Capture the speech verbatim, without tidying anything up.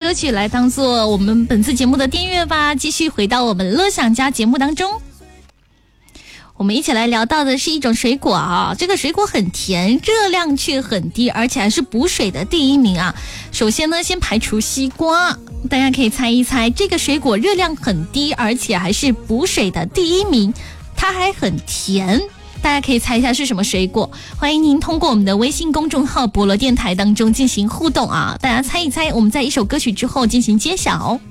歌曲来当做我们本次节目的订阅吧。继续回到我们乐享家节目当中，我们一起来聊到的是一种水果啊，这个水果很甜，热量却很低，而且还是补水的第一名啊。首先呢，先排除西瓜，大家可以猜一猜，这个水果热量很低，而且还是补水的第一名，它还很甜。大家可以猜一下是什么水果？欢迎您通过我们的微信公众号博罗电台当中进行互动啊！大家猜一猜，我们在一首歌曲之后进行揭晓。